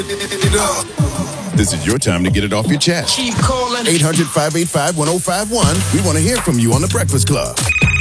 This is your time to get it off your chest. Keep calling. 800-585-1051. We want to hear from you on The Breakfast Club.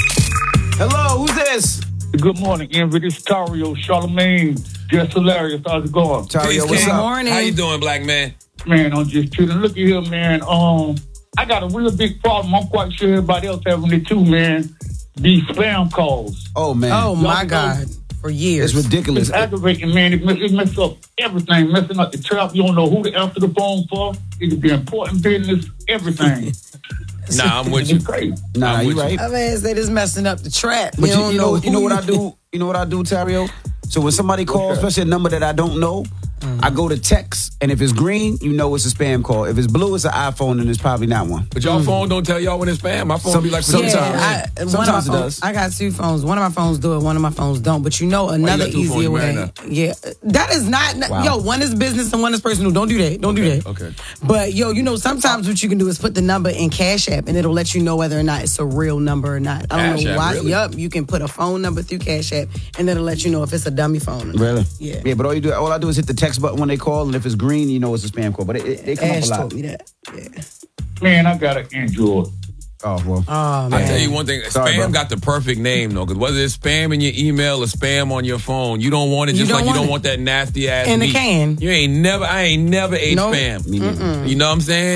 Hello, who's this? Good morning, Envy. This is Tario, Charlamagne. Just hilarious. How's it going? Tario, what's Good up? morning. How you doing, black man? Man, I'm just chilling. Look at here, man. I got a real big problem. I'm quite sure everybody else having it too, man. These spam calls. Oh, man. Oh, my God. For years. It's ridiculous. It's aggravating, man. It messes up everything. Messing up the trap. You don't know who to answer the phone for. It could be important business. Everything. Nah, I'm with you. It's crazy. Nah, you right. I mean, they just messing up the trap. But you know what I do? You know what I do, Tario? So when somebody calls, especially a number that I don't know, I go to text, and if it's green, you know it's a spam call. If it's blue, it's an iPhone, and it's probably not one. But y'all phone don't tell y'all when it's spam. My phone be like, sometimes. Sometimes it does. I got two phones. One of my phones do it. One of my phones don't. But you know another got two phones? easier You married way. now? Yeah, that is not. Wow. Yo, one is business and one is personal. Don't do that. Don't do that. Okay. But yo, you know sometimes what you can do is put the number in Cash App and it'll let you know whether or not it's a real number or not. I don't Cash know App, why. really? Yup, you can put a phone number through Cash App and it'll let you know if it's a dummy phone. Or not. Really? Yeah. Yeah, but all I do is hit the text button when they call, and if it's green, you know it's a spam call. But they come Ash up a lot. told me that. Yeah. Man, I got an Android. Oh, well. Oh man. I tell you one thing, Sorry, spam bro. got the perfect name though, because whether it's spam in your email or spam on your phone, you don't want it just like you don't want that nasty ass In the meat. can. I ain't never ate Nope. spam. You know what I'm saying?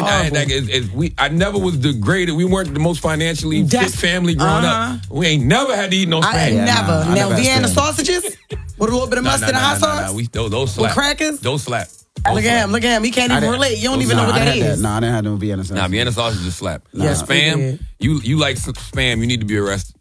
I never was the greatest. We weren't the most financially fit family growing up. We ain't never had to eat no spam. I never. I Now never had Vienna spam. sausages with a little bit of mustard and hot sauce. Those slap. With crackers? Those slap. Look at him. He can't even relate. You don't even know what that is. Nah, I didn't have no Vienna sausage. Nah, Vienna sausage is slap. Yes, Spam, you like spam, you need to be arrested.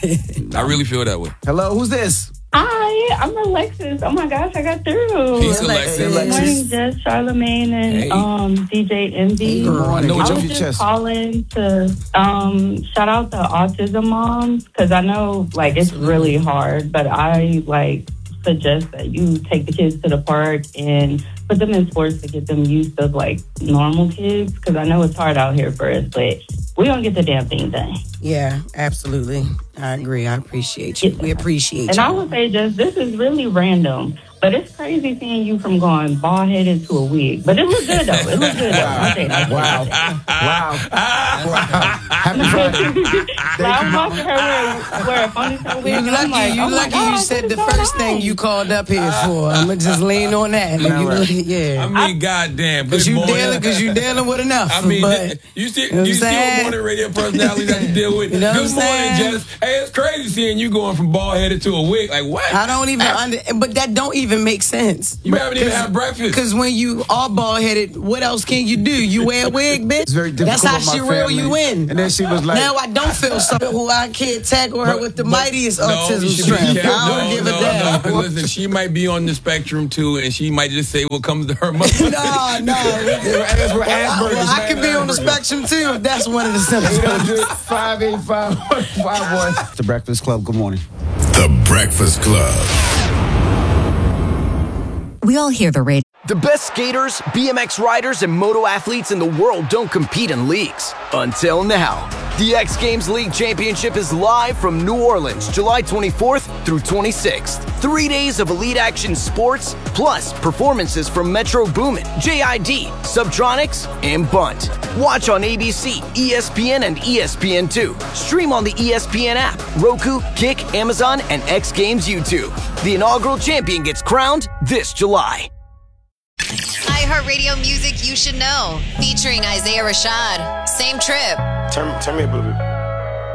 I really feel that way. Hello, who's this? Hi, I'm Alexis. Oh my gosh, I got through. Peace, Alexis. Good morning, Jess, Charlamagne, and DJ Envy. Good morning. I What's was off your just chest? calling to shout out to autism moms because I know it's really hard, but I suggest that you take the kids to the park and put them in sports to get them used to normal kids because I know it's hard out here for us, but we don't get the damn thing done. Yeah, absolutely. I agree. I appreciate you. We appreciate you. And I would say, just this is really random, but it's crazy seeing you from going bald headed to a wig. But it looks good though. It looks good though. I'll say that. Wow. Happy Friday. I'm watching her wear a ponytail wig. You lucky, you said the first thing you called up here for. I'm going to just lean on that. I mean, goddamn. Because you dealing with enough. I mean, but, you see what morning radio personalities have to deal with. You know Good what I'm morning, saying? Jess. Hey, it's crazy seeing you going from bald headed to a wig. Like, what? I don't even but that don't even make sense. You haven't even had breakfast. Because when you are bald headed, what else can you do? You wear a wig, bitch. It's very difficult. That's how she reel family. you in. And then she was like, Now I don't feel sorry who I can't tackle her with the mightiest autism you should strength. be careful. I don't give a damn. 'Cause listen, she might be on the spectrum too, and she might just say what comes to her mind. No. I can be on the spectrum too if that's one of the symptoms. 800-585-1051. The Breakfast Club, good morning. The Breakfast Club. We all hear the radio. The best skaters, BMX riders, and moto athletes in the world don't compete in leagues. Until now. The X Games League Championship is live from New Orleans, July 24th through 26th. 3 days of elite action sports, plus performances from Metro Boomin, JID, Subtronics, and Bunt. Watch on ABC, ESPN, and ESPN2. Stream on the ESPN app, Roku, Kick, Amazon, and X Games YouTube. The inaugural champion gets crowned this July. iHeartRadio music you should know. Featuring Isaiah Rashad. Same trip. Turn me up a little bit.